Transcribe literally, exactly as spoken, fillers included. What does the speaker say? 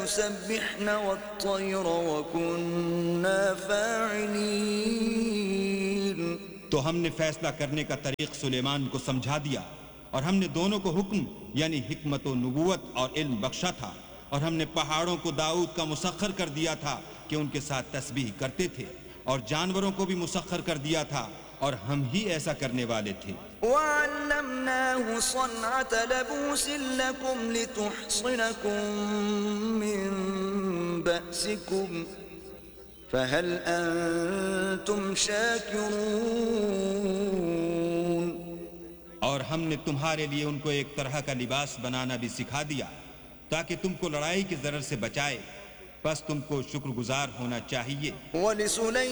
يسبحن والطير وكنا فاعلين। तो हमने फैसला करने का तरीक सुलेमान को समझा दिया और हमने दोनों को हुक्म यानी हिकमत व नुबुवत और इल्म बख्शा था। और हमने पहाड़ों को दाऊद का मुसख्खर कर दिया था कि उनके साथ तस्बीह करते थे, और जानवरों को भी मुसख्खर कर दिया था, और हम ही ऐसा करने वाले थे। وعلمناه صنعة لبوس لكم لتحصنكم من بأسكم فهل أنتم شاكرون। और हमने तुम्हारे लिए उनको एक तरह का लिबास बनाना भी सिखा दिया ताकि तुमको लड़ाई की जरर से बचाए, बस तुमको शुक्रगुजार होना चाहिए।